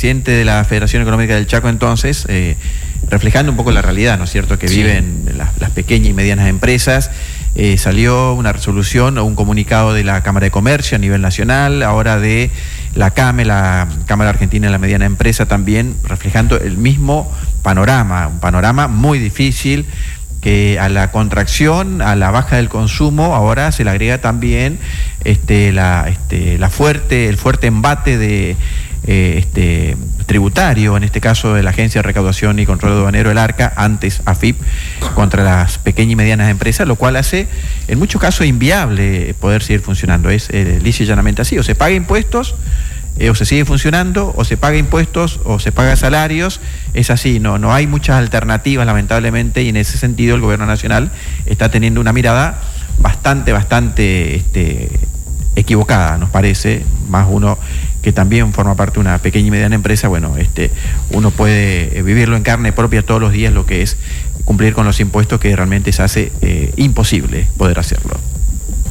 presidente de la Federación Económica del Chaco entonces, reflejando un poco la realidad, ¿no es cierto?, que viven las pequeñas y medianas empresas. Salió una resolución o un comunicado de la Cámara de Comercio a nivel nacional, ahora de la CAME, la Cámara Argentina de la Mediana Empresa, también reflejando el mismo panorama, un panorama muy difícil, que a la contracción, a la baja del consumo, ahora se le agrega también el fuerte embate de tributario, en este caso de la Agencia de Recaudación y Control Aduanero, el ARCA, antes AFIP, contra las pequeñas y medianas empresas, lo cual hace en muchos casos inviable poder seguir funcionando. Es lisa y llanamente así: o se paga impuestos, o se sigue funcionando, o se paga impuestos, o se paga salarios. Es así, no hay muchas alternativas, lamentablemente, y en ese sentido el Gobierno Nacional está teniendo una mirada bastante equivocada, nos parece, más uno que también forma parte de una pequeña y mediana empresa. Bueno, uno puede vivirlo en carne propia todos los días, lo que es cumplir con los impuestos, que realmente se hace imposible poder hacerlo.